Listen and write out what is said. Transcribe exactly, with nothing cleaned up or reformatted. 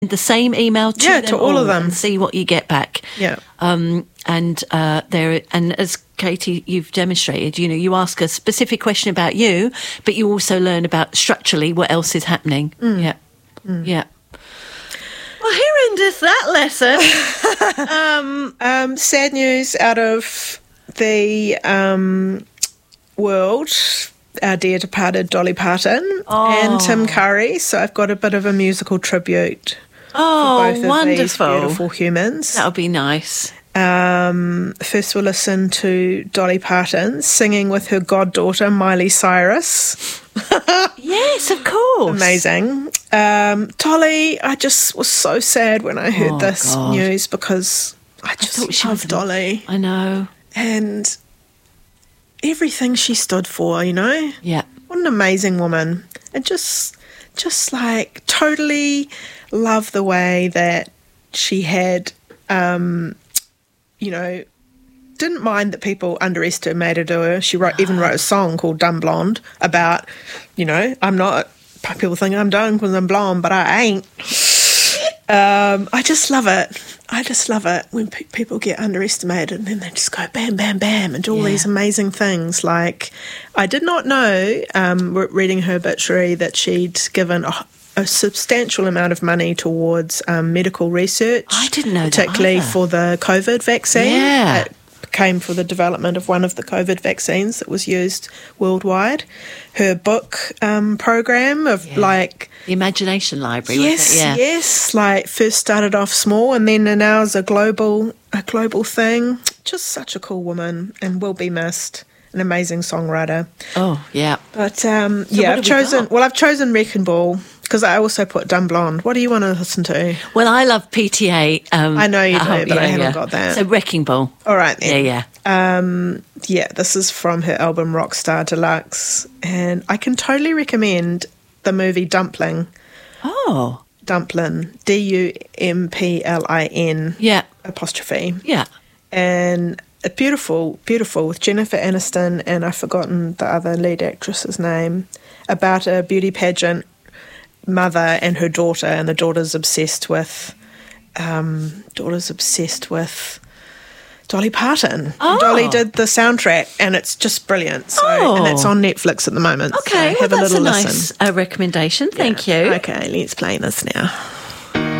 the same email to Yeah, them to all of them. and see what you get back. Yeah. Um, and uh, there, and as Katie, you've demonstrated, you know, you ask a specific question about you, but you also learn about structurally what else is happening. Mm. Yeah, mm. yeah. Well, here endeth that lesson. um, um, sad news out of the um, world. Our dear departed Dolly Parton oh. and Tim Curry. So I've got a bit of a musical tribute. Oh, for both of wonderful. These beautiful humans. That would be nice. Um, first we'll listen to Dolly Parton singing with her goddaughter Miley Cyrus. Yes, of course. Amazing. Um, Dolly, I just was so sad when I heard oh, this God. news because I just I she love Dolly. I know. And everything she stood for, you know? Yeah. What an amazing woman. And just, just like totally love the way that she had, um, you know, didn't mind that people underestimated her. She wrote, even wrote a song called Dumb Blonde about, you know, I'm not, people think I'm dumb because I'm blonde, but I ain't. Um, I just love it. I just love it when pe- people get underestimated and then they just go bam, bam, bam and do all Yeah. these amazing things. Like, I did not know, um, re- reading her obituary, that she'd given a, a substantial amount of money towards um, medical research. I didn't know that particularly either. for the COVID vaccine. Yeah. It came for the development of one of the COVID vaccines that was used worldwide. Her book um, program of Yeah. like... The Imagination Library, Yes, wasn't it? Yeah. yes. Like first started off small and then now is a global, a global thing. Just such a cool woman and will be missed. An amazing songwriter. Oh, yeah. But um, So yeah, what I've have we chosen. got? Well, I've chosen Wrecking Ball because I also put Dumb Blonde. What do you want to listen to? Well, I love P T A. Um, I know you at do, home. but I Yeah, haven't yeah. got that. So Wrecking Ball. All right then. Yeah, yeah. Um, yeah, this is from her album Rockstar Deluxe, and I can totally recommend the movie Dumpling. Oh. Dumplin, D U M P L I N Yeah. apostrophe. Yeah. And a beautiful, beautiful with Jennifer Aniston and I've forgotten the other lead actress's name, about a beauty pageant mother and her daughter, and the daughter's obsessed with, um, daughter's obsessed with Dolly Parton. Oh. Dolly did the soundtrack and it's just brilliant. So, Oh. and it's on Netflix at the moment. Okay, so well, have that's a little a nice listen. uh, recommendation. Thank you. Okay, let's play this now.